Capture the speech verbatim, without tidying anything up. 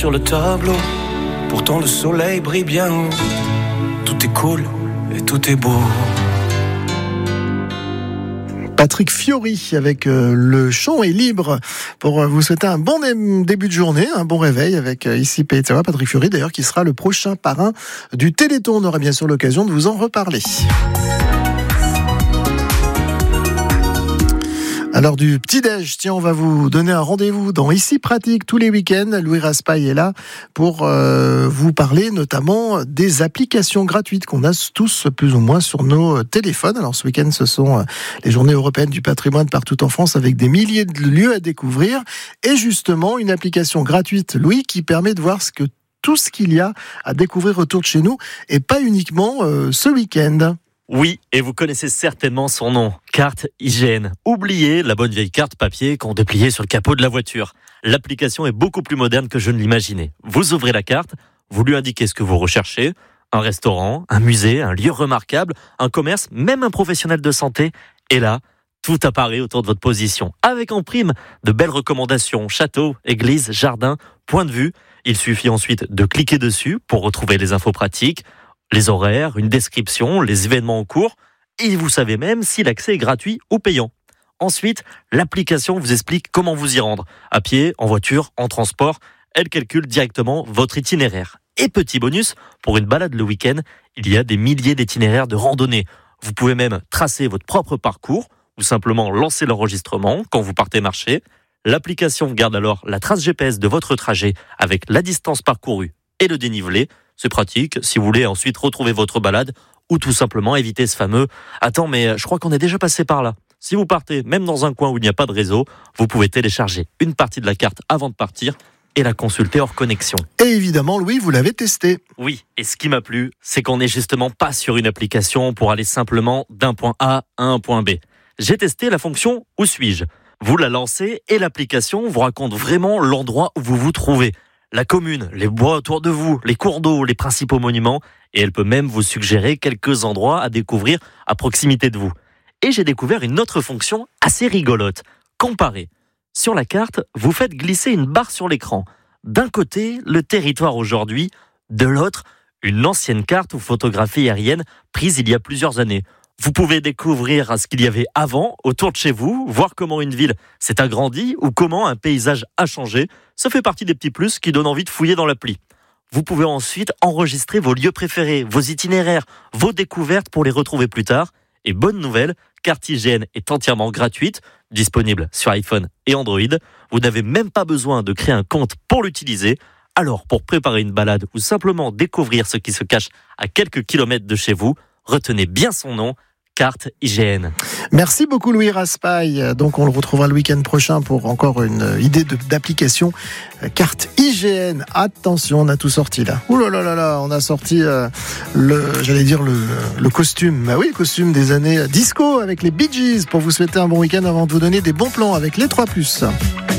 sur le tableau. Pourtant le soleil brille bien haut. Tout est cool et tout est beau. Patrick Fiori avec euh, Le Champ est libre pour euh, vous souhaiter un bon dé- début de journée, un bon réveil avec euh, ici P T A. Patrick Fiori d'ailleurs qui sera le prochain parrain du Téléthon. On aura bien sûr l'occasion de vous en reparler. Alors du petit-déj, tiens, on va vous donner un rendez-vous dans Ici Pratique tous les week-ends. Louis Raspail est là pour euh, vous parler notamment des applications gratuites qu'on a tous plus ou moins sur nos téléphones. Alors ce week-end, ce sont les journées européennes du patrimoine partout en France avec des milliers de lieux à découvrir. Et justement, une application gratuite, Louis, qui permet de voir ce que, tout ce qu'il y a à découvrir autour de chez nous et pas uniquement euh, ce week-end. Oui, et vous connaissez certainement son nom, Carte I G N. Oubliez la bonne vieille carte papier qu'on dépliait sur le capot de la voiture. L'application est beaucoup plus moderne que je ne l'imaginais. Vous ouvrez la carte, vous lui indiquez ce que vous recherchez, un restaurant, un musée, un lieu remarquable, un commerce, même un professionnel de santé, et là, tout apparaît autour de votre position. Avec en prime de belles recommandations, châteaux, églises, jardins, points de vue. Il suffit ensuite de cliquer dessus pour retrouver les infos pratiques, les horaires, une description, les événements en cours, et vous savez même si l'accès est gratuit ou payant. Ensuite, l'application vous explique comment vous y rendre, à pied, en voiture, en transport. Elle calcule directement votre itinéraire. Et petit bonus, pour une balade le week-end, il y a des milliers d'itinéraires de randonnée. Vous pouvez même tracer votre propre parcours, ou simplement lancer l'enregistrement quand vous partez marcher. L'application garde alors la trace G P S de votre trajet avec la distance parcourue et le dénivelé. C'est pratique si vous voulez ensuite retrouver votre balade ou tout simplement éviter ce fameux « Attends, mais je crois qu'on est déjà passé par là ». Si vous partez même dans un coin où il n'y a pas de réseau, vous pouvez télécharger une partie de la carte avant de partir et la consulter hors connexion. Et évidemment, Louis, vous l'avez testé. Oui, et ce qui m'a plu, c'est qu'on n'est justement pas sur une application pour aller simplement d'un point A à un point B. J'ai testé la fonction « Où suis-je ?» Vous la lancez et l'application vous raconte vraiment l'endroit où vous vous trouvez. La commune, les bois autour de vous, les cours d'eau, les principaux monuments, et elle peut même vous suggérer quelques endroits à découvrir à proximité de vous. Et j'ai découvert une autre fonction assez rigolote, comparer. Sur la carte, vous faites glisser une barre sur l'écran. D'un côté, le territoire aujourd'hui, de l'autre, une ancienne carte ou photographie aérienne prise il y a plusieurs années. Vous pouvez découvrir ce qu'il y avait avant, autour de chez vous, voir comment une ville s'est agrandie ou comment un paysage a changé. Ça fait partie des petits plus qui donnent envie de fouiller dans l'appli. Vous pouvez ensuite enregistrer vos lieux préférés, vos itinéraires, vos découvertes pour les retrouver plus tard. Et bonne nouvelle, Carte I G N est entièrement gratuite, disponible sur iPhone et Android. Vous n'avez même pas besoin de créer un compte pour l'utiliser. Alors, pour préparer une balade ou simplement découvrir ce qui se cache à quelques kilomètres de chez vous, retenez bien son nom, Carte I G N. Merci beaucoup Louis Raspail. Donc on le retrouvera le week-end prochain pour encore une idée de, d'application. Carte I G N. Attention, on a tout sorti là. Ouh là là là là, on a sorti euh, le, j'allais dire le, le costume. Bah oui, le costume des années disco avec les Bee Gees pour vous souhaiter un bon week-end avant de vous donner des bons plans avec les trois plus.